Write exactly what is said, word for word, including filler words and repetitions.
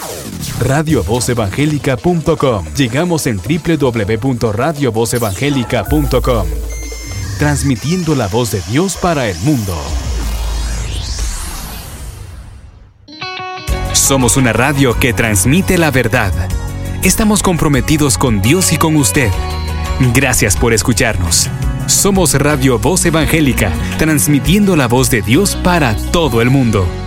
radio voz evangélica punto com. Llegamos en doble u doble u doble u punto radio voz evangélica punto com. Transmitiendo la voz de Dios para el mundo. Somos una radio que transmite la verdad. Estamos comprometidos con Dios y con usted. Gracias por escucharnos. Somos Radio Voz Evangélica, transmitiendo la voz de Dios para todo el mundo.